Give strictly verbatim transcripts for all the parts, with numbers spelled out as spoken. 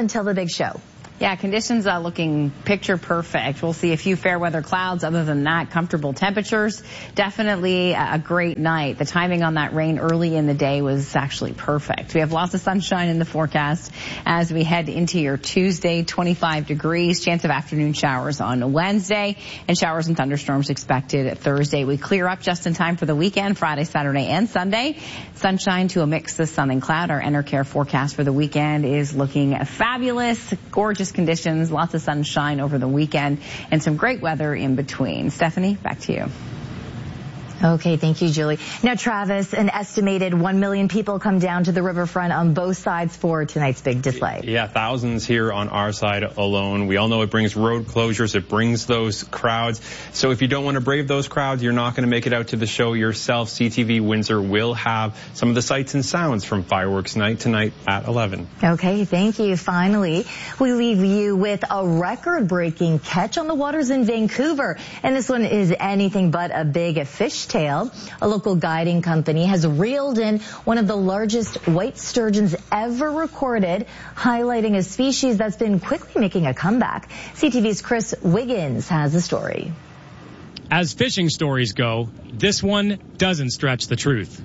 until the big show. Yeah, conditions are looking picture perfect. We'll see a few fair weather clouds. Other than that, comfortable temperatures. Definitely a great night. The timing on that rain early in the day was actually perfect. We have lots of sunshine in the forecast as we head into your Tuesday, twenty-five degrees. Chance of afternoon showers on Wednesday and showers and thunderstorms expected Thursday. We clear up just in time for the weekend, Friday, Saturday, and Sunday. Sunshine to a mix of sun and cloud. Our Enercare forecast for the weekend is looking fabulous. Gorgeous conditions, lots of sunshine over the weekend, and some great weather in between. Stephanie, back to you. Okay, thank you, Julie. Now, Travis, an estimated one million people come down to the riverfront on both sides for tonight's big display. Yeah, thousands here on our side alone. We all know it brings road closures. It brings those crowds. So if you don't want to brave those crowds, you're not going to make it out to the show yourself. C T V Windsor will have some of the sights and sounds from fireworks night tonight at eleven. Okay, thank you. Finally, we leave you with a record-breaking catch on the waters in Vancouver. And this one is anything but a big fish tail. A local guiding company has reeled in one of the largest white sturgeons ever recorded, highlighting a species that's been quickly making a comeback. C T V's Chris Wiggins has the story. As fishing stories go, this one doesn't stretch the truth.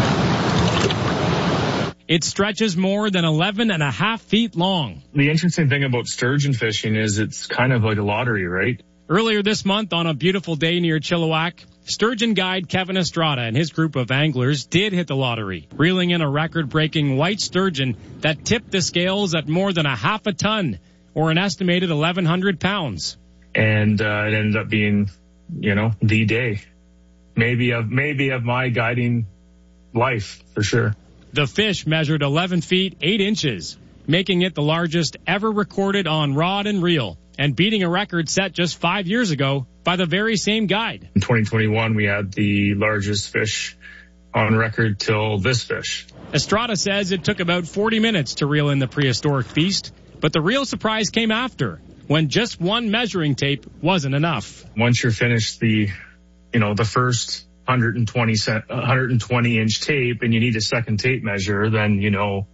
It stretches more than eleven and a half feet long. The interesting thing about sturgeon fishing is it's kind of like a lottery, right? Earlier this month, on a beautiful day near Chilliwack, sturgeon guide Kevin Estrada and his group of anglers did hit the lottery, reeling in a record-breaking white sturgeon that tipped the scales at more than a half a ton, or an estimated eleven hundred pounds. And uh, it ended up being, you know, the day, maybe of maybe of my guiding life, for sure. The fish measured eleven feet, eight inches, making it the largest ever recorded on rod and reel, and beating a record set just five years ago by the very same guide. In twenty twenty-one, we had the largest fish on record till this fish. Estrada says it took about forty minutes to reel in the prehistoric beast, but the real surprise came after, when just one measuring tape wasn't enough. Once you're finished the, you know, the first one hundred twenty, one hundred twenty inch tape and you need a second tape measure, then, you know,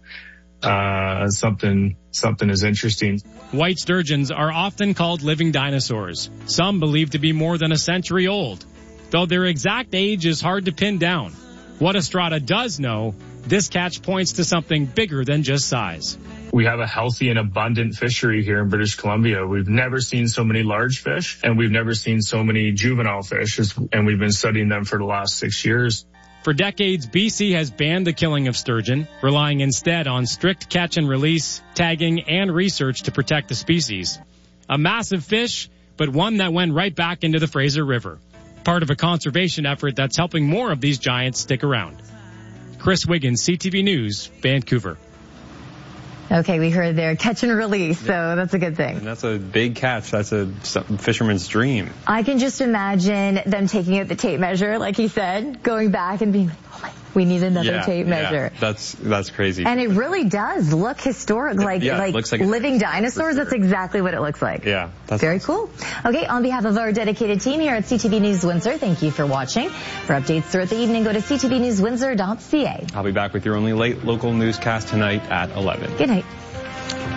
Uh, something, something is interesting. White sturgeons are often called living dinosaurs, some believed to be more than a century old, though their exact age is hard to pin down. What Estrada does know, this catch points to something bigger than just size. We have a healthy and abundant fishery here in British Columbia. We've never seen so many large fish, and we've never seen so many juvenile fish, and we've been studying them for the last six years. For decades, B C has banned the killing of sturgeon, relying instead on strict catch and release, tagging, and research to protect the species. A massive fish, but one that went right back into the Fraser River. Part of a conservation effort that's helping more of these giants stick around. Chris Wiggins, C T V News, Vancouver. Okay, we heard there catch and release, so that's a good thing. And that's a big catch. That's a fisherman's dream. I can just imagine them taking out the tape measure, like he said, going back and being like, oh my, we need another yeah, tape measure. Yeah, that's that's crazy. And it really does look historic, like yeah, like, looks like living dinosaurs. Sure. That's exactly what it looks like. Yeah. That's very awesome. cool. Okay, on behalf of our dedicated team here at C T V News Windsor, thank you for watching. For updates throughout the evening, go to c t v news windsor dot c a. I'll be back with your only late local newscast tonight at eleven. Good night.